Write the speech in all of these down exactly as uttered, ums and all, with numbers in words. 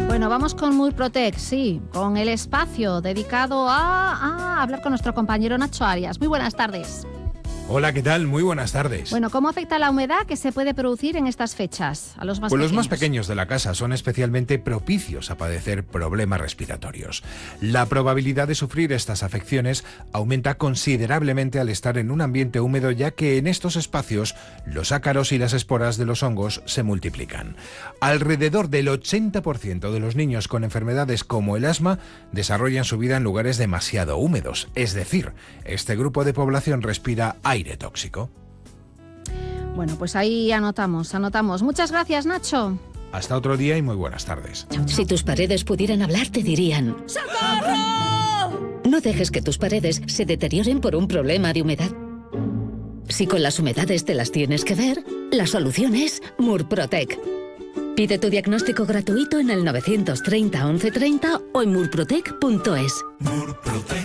Bueno, vamos con Murprotec, sí, con el espacio dedicado a, a hablar con nuestro compañero Nacho Arias. Muy buenas tardes. Hola, ¿qué tal? Muy buenas tardes. Bueno, ¿cómo afecta la humedad que se puede producir en estas fechas a los más pues pequeños? Los más pequeños de la casa son especialmente propicios a padecer problemas respiratorios. La probabilidad de sufrir estas afecciones aumenta considerablemente al estar en un ambiente húmedo, ya que en estos espacios los ácaros y las esporas de los hongos se multiplican. Alrededor del ochenta por ciento de los niños con enfermedades como el asma desarrollan su vida en lugares demasiado húmedos, es decir, este grupo de población respira aire aire tóxico. Bueno, pues ahí anotamos, anotamos. Muchas gracias, Nacho. Hasta otro día y muy buenas tardes. Si tus paredes pudieran hablar, te dirían: ¡Socorro! No dejes que tus paredes se deterioren por un problema de humedad. Si con las humedades te las tienes que ver, la solución es Murprotec. Pide tu diagnóstico gratuito en el nueve treinta, once treinta o en murprotec punto es. Murprotec.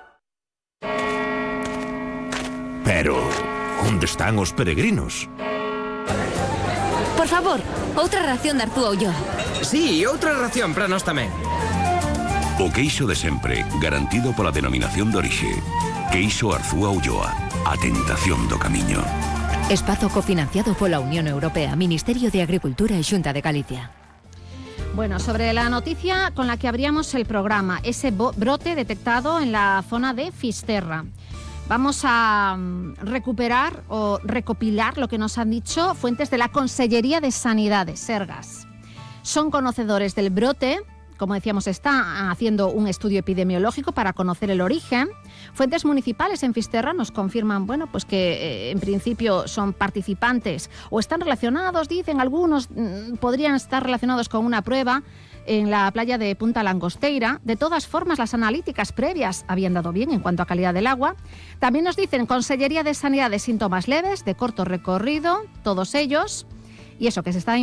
Pero, onde están os peregrinos? Por favor, outra ración de Arzúa Ulloa. Sí, outra ración para nós tamén. O queixo de sempre, garantido pola denominación de orixe. Queixo Arzúa Ulloa, a tentación do camiño. Espazo cofinanciado pola Unión Europea, Ministerio de Agricultura e Xunta de Galicia. Bueno, sobre la noticia con la que abríamos el programa, ese brote detectado en la zona de Fisterra. Vamos a recuperar o recopilar lo que nos han dicho fuentes de la Consellería de Sanidad, Sergas. Son conocedores del brote, como decíamos, está haciendo un estudio epidemiológico para conocer el origen. Fuentes municipales en Fisterra nos confirman, bueno, pues que eh, en principio son participantes o están relacionados, dicen algunos, mmm, podrían estar relacionados con una prueba en la playa de Punta Langosteira. De todas formas, las analíticas previas habían dado bien en cuanto a calidad del agua. También nos dicen Consellería de Sanidad de síntomas leves, de corto recorrido, todos ellos, y eso que se está